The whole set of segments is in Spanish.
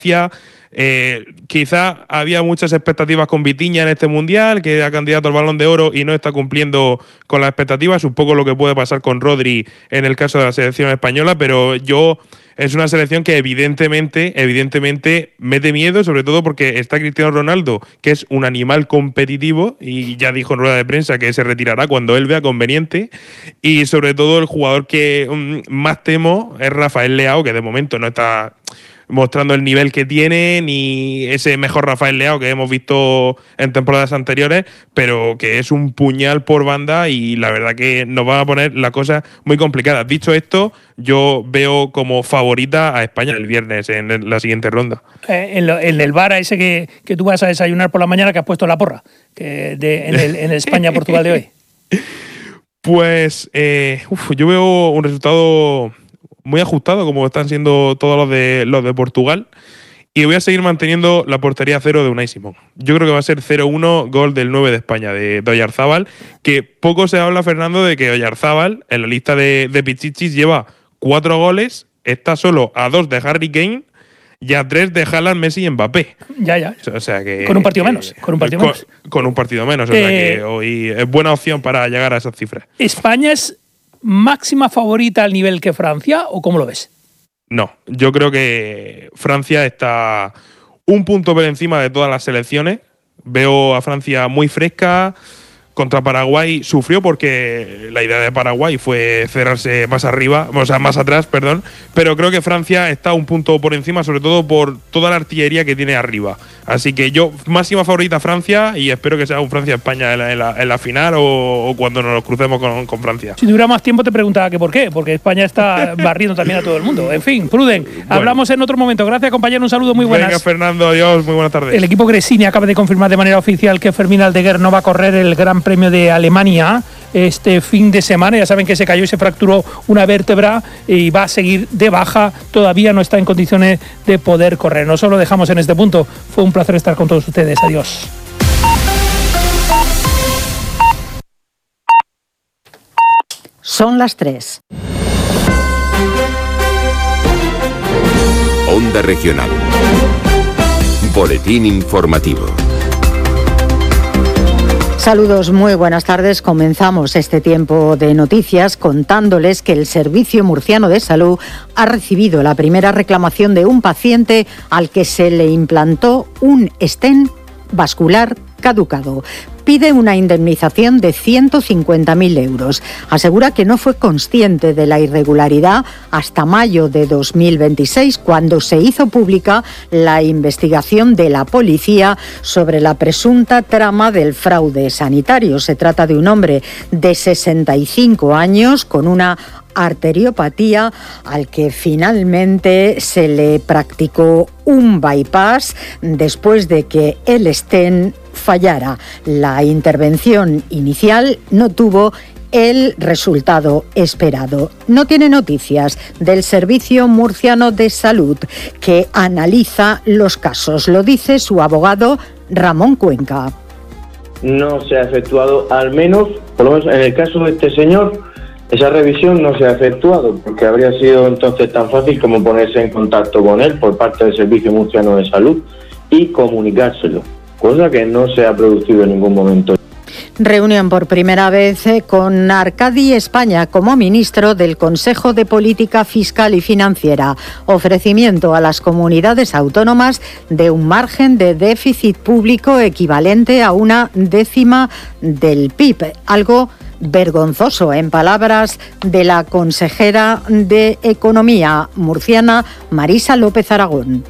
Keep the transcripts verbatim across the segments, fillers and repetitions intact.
Eh, quizá había muchas expectativas con Vitinha en este Mundial, que era candidato al Balón de Oro y no está cumpliendo con las expectativas, un poco lo que puede pasar con Rodri en el caso de la selección española, pero yo es una selección que evidentemente, evidentemente mete miedo, sobre todo porque está Cristiano Ronaldo, que es un animal competitivo y ya dijo en rueda de prensa que se retirará cuando él vea conveniente, y sobre todo el jugador que um, más temo es Rafael Leao, que de momento no está mostrando el nivel que tiene, ni ese mejor Rafael Leao que hemos visto en temporadas anteriores, pero que es un puñal por banda y la verdad que nos va a poner la cosa muy complicada. Dicho esto, yo veo como favorita a España el viernes en la siguiente ronda. Eh, en, lo, en el bar ese que, que tú vas a desayunar por la mañana, que has puesto la porra, que de, en el, en el España-Portugal de hoy. Pues eh, uf, yo veo un resultado muy ajustado, como están siendo todos los de los de Portugal, y voy a seguir manteniendo la portería cero de Unai Simón. Yo creo que va a ser cero uno, gol del nueve de España, de, de Oyarzábal, que poco se habla, Fernando, de que Oyarzábal, en la lista de, de Pichichis, lleva cuatro goles, está solo a dos de Harry Kane y a tres de Haaland, Messi y Mbappé. Ya, ya. O sea que, con un partido que, menos. Con un partido con, menos. Con un partido menos. O eh, sea que hoy es buena opción para llegar a esas cifras. ¿España es máxima favorita al nivel que Francia o cómo lo ves? No, yo creo que Francia está un punto por encima de todas las selecciones. Veo a Francia muy fresca. Contra Paraguay sufrió porque la idea de Paraguay fue cerrarse más arriba, o sea, más atrás, perdón. Pero creo que Francia está un punto por encima, sobre todo por toda la artillería que tiene arriba. Así que yo, máxima favorita Francia, y espero que sea un Francia-España en la, en, la, en la final o, o cuando nos crucemos con, con Francia. Si tuviera más tiempo te preguntaba que por qué, porque España está barriendo también a todo el mundo. En fin, Pruden, bueno, hablamos en otro momento. Gracias, compañero, un saludo, muy buenas. Venga, Fernando, adiós, muy buenas tardes. El equipo Gresini acaba de confirmar de manera oficial que Fermín Aldeguer no va a correr el Gran Premio de Alemania este fin de semana. Ya saben que se cayó y se fracturó una vértebra y va a seguir de baja. Todavía no está en condiciones de poder correr. Nosotros lo dejamos en este punto. Fue un placer estar con todos ustedes. Adiós. Son las tres. Onda Regional. Boletín informativo. Saludos, muy buenas tardes. Comenzamos este tiempo de noticias contándoles que el Servicio Murciano de Salud ha recibido la primera reclamación de un paciente al que se le implantó un stent vascular caducado. Pide una indemnización de ciento cincuenta mil euros. Asegura que no fue consciente de la irregularidad hasta mayo de dos mil veintiséis, cuando se hizo pública la investigación de la policía sobre la presunta trama del fraude sanitario. Se trata de un hombre de sesenta y cinco años con una arteriopatía al que finalmente se le practicó un bypass después de que el stent fallara. La intervención inicial no tuvo el resultado esperado. No tiene noticias del Servicio Murciano de Salud, que analiza los casos. Lo dice su abogado Ramón Cuenca. No se ha efectuado, al menos, por lo menos en el caso de este señor, esa revisión no se ha efectuado, porque habría sido entonces tan fácil como ponerse en contacto con él por parte del Servicio Murciano de Salud y comunicárselo, cosa que no se ha producido en ningún momento. Reunión por primera vez con Arcadi España como ministro del Consejo de Política Fiscal y Financiera. Ofrecimiento a las comunidades autónomas de un margen de déficit público equivalente a una décima del P I B, algo vergonzoso, en palabras de la consejera de Economía murciana, Marisa López Aragón.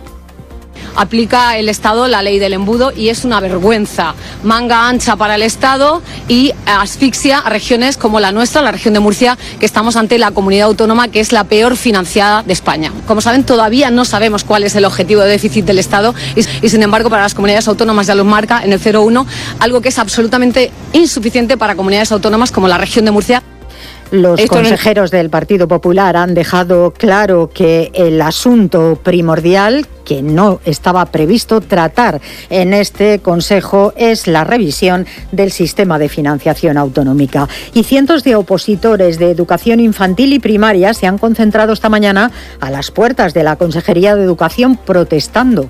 Aplica el Estado la ley del embudo y es una vergüenza. Manga ancha para el Estado y asfixia a regiones como la nuestra, la región de Murcia, que estamos ante la comunidad autónoma que es la peor financiada de España. Como saben, todavía no sabemos cuál es el objetivo de déficit del Estado y, y sin embargo para las comunidades autónomas ya los marca en el cero coma uno, algo que es absolutamente insuficiente para comunidades autónomas como la región de Murcia. Los Esto consejeros no... del Partido Popular han dejado claro que el asunto primordial que no estaba previsto tratar en este Consejo es la revisión del sistema de financiación autonómica. Y cientos de opositores de educación infantil y primaria se han concentrado esta mañana a las puertas de la Consejería de Educación protestando